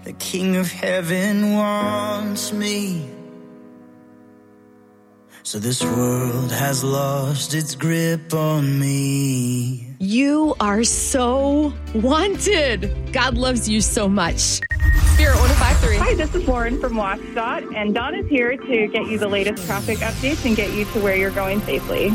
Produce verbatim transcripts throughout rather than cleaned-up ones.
The King of Heaven wants me. So this world has lost its grip on me. You are so wanted. God loves you so much. Spirit one oh five point three. Hi, this is Lauren from WashDOT, and Donna's here to get you the latest traffic updates and get you to where you're going safely.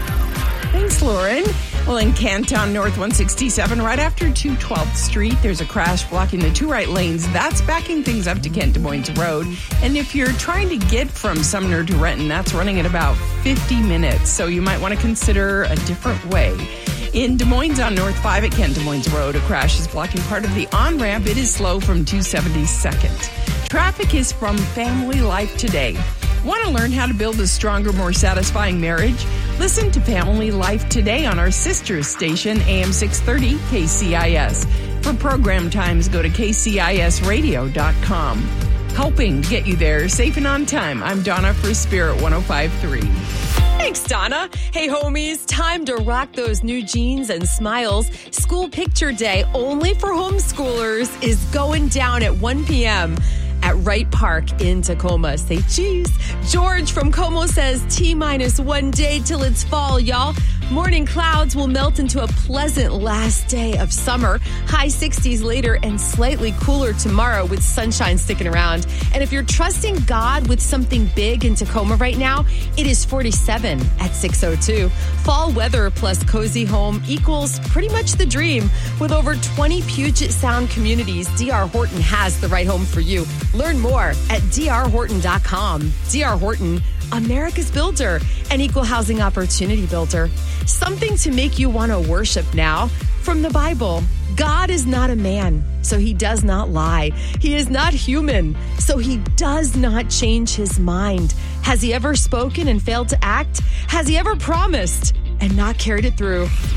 Thanks, Lauren. Well, in Canton North one sixty-seven, right after two twelfth Street, there's a crash blocking the two right lanes. That's backing things up to Kent Des Moines Road. And if you're trying to get from Sumner to Renton, that's running at about fifty minutes. So you might want to consider a different way. In Des Moines on North five at Kent Des Moines Road, a crash is blocking part of the on-ramp. It is slow from two seventy-second. Traffic is from Family Life Today. Want to learn how to build a stronger, more satisfying marriage? Listen to Family Life Today on our sister station, A M six thirty K C I S. For program times, go to K C I S radio dot com. Helping get you there safe and on time. I'm Donna for Spirit one oh five point three. Thanks, Donna. Hey, homies, time to rock those new jeans and smiles. School Picture Day, only for homeschoolers, is going down at one p.m. at Wright Park in Tacoma. Say cheese. George from Como says T-minus one day till it's fall, y'all. Morning clouds will melt into a pleasant last day of summer. High sixties later and slightly cooler tomorrow with sunshine sticking around. And if you're trusting God with something big in Tacoma right now, it is forty-seven at six oh two. Fall weather plus cozy home equals pretty much the dream. With over twenty Puget Sound communities, D R Horton has the right home for you. Learn more at D R Horton dot com. D R Horton, America's builder, an equal housing opportunity builder. Something to make you want to worship now from the Bible. God is not a man, so he does not lie. He is not human, so he does not change his mind. Has he ever spoken and failed to act? Has he ever promised and not carried it through?